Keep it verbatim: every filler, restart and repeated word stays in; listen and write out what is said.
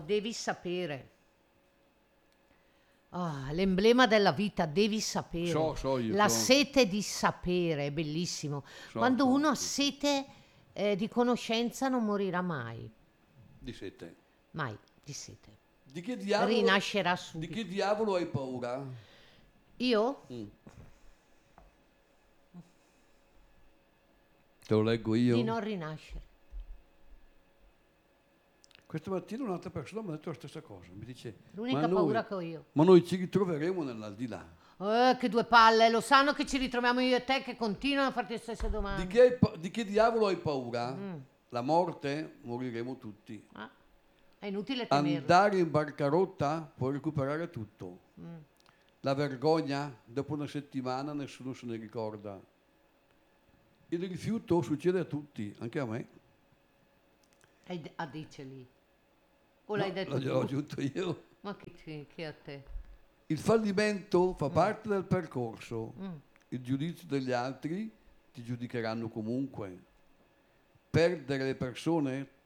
devi sapere. Ah, l'emblema della vita, devi sapere. So, so io, La so. sete di sapere, è bellissimo. So, Quando so, uno ha sì. sete eh, di conoscenza non morirà mai, Di sete. mai di sete. Di che diavolo, Rinascerà di subito. che diavolo hai paura? Io? Mm. Te lo leggo io? Di non rinascere. Questa mattina un'altra persona mi ha detto la stessa cosa. Mi dice, L'unica ma noi, paura che ho io. ma noi ci ritroveremo nell'aldilà. Eh, che due palle, lo sanno che ci ritroviamo io e te che continuano a farti le stesse domande. Di che, hai pa- di che diavolo hai paura? Mm. La morte, moriremo tutti. Ah, è inutile temerlo. Andare in bancarotta, puoi recuperare tutto. Mm. La vergogna, dopo una settimana nessuno se ne ricorda. Il rifiuto succede a tutti, anche a me. Hai de- ah, diceli. O No, l'hai detto l'ho, l'ho tu? aggiunto io. Ma che, che, che a te? Il fallimento fa parte del percorso. Mm. Il giudizio degli altri ti giudicheranno comunque. Perdere le persone